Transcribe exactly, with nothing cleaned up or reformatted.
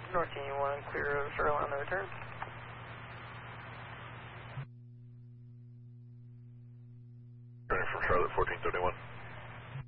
North Union one, clear of Charlotte on the return. Ready from Charlotte, fourteen thirty-one.